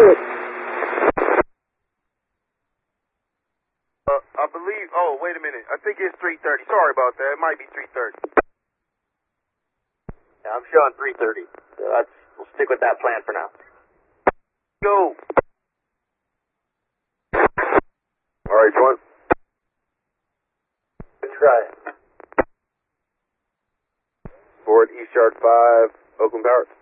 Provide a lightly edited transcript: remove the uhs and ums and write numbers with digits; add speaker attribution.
Speaker 1: I believe, oh, wait a minute. I think it's 3:30. Sorry about that. It might be 3:30.
Speaker 2: Yeah, I'm showing 3:30. So we'll stick with that plan for now.
Speaker 1: Go.
Speaker 2: RH1. Good try.
Speaker 1: Board East Yard 5, Oakland Power.